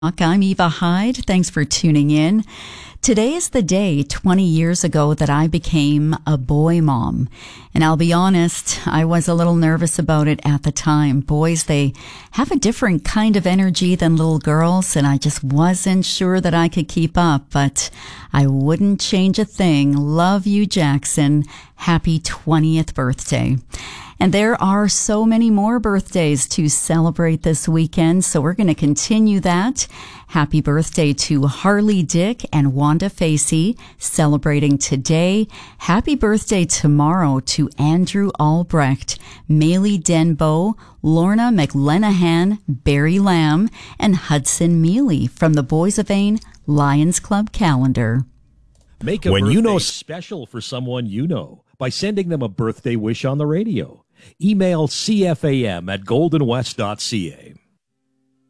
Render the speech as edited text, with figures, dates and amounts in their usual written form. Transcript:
I'm Eva Hyde. Thanks for tuning in. Today is the day 20 years ago that I became a boy mom. And I'll be honest, I was a little nervous about it at the time. Boys, they have a different kind of energy than little girls, and I just wasn't sure that I could keep up, but I wouldn't change a thing. Love you, Jackson. Happy 20th birthday. And there are so many more birthdays to celebrate this weekend, so we're going to continue that. Happy birthday to Harley Dick and Wanda Facey, celebrating today. Happy birthday tomorrow to Andrew Albrecht, Maylee Denbo, Lorna McLenahan, Barry Lamb, and Hudson Mealy from the Boys of Ain Lions Club calendar. Make a birthday special for someone you know by sending them a birthday wish on the radio. Email cfam@goldenwest.ca.